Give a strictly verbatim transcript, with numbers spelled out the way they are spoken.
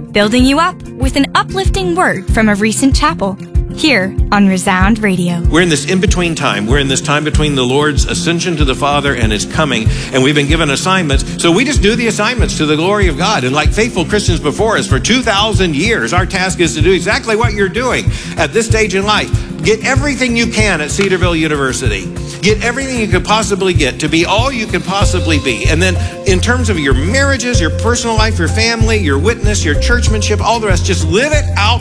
building you up with an uplifting word from a recent chapel, here on Resound Radio. We're in this in-between time. We're in this time between the Lord's ascension to the Father and His coming, and we've been given assignments. So we just do the assignments to the glory of God. And like faithful Christians before us for two thousand years, our task is to do exactly what you're doing at this stage in life. Get everything you can at Cedarville University. Get everything you could possibly get to be all you can possibly be. And then in terms of your marriages, your personal life, your family, your witness, your churchmanship, all the rest, just live it out